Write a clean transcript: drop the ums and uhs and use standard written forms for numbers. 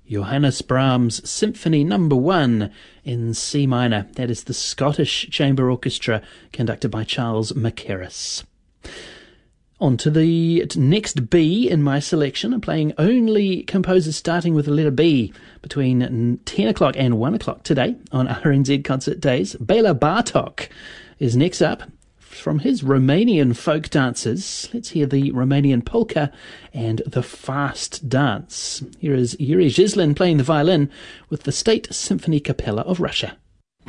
Johannes Brahms Symphony No. 1 in C minor. That is the Scottish Chamber Orchestra conducted by Charles Mackerras. On to the next B in my selection. I'm playing only composers starting with the letter B between 10 o'clock and 1 o'clock today on RNZ Concert Days. Bela Bartok is next up. From his Romanian folk dances, let's hear the Romanian polka and the fast dance. Here is Yuri Zhislin playing the violin with the State Symphony Capella of Russia.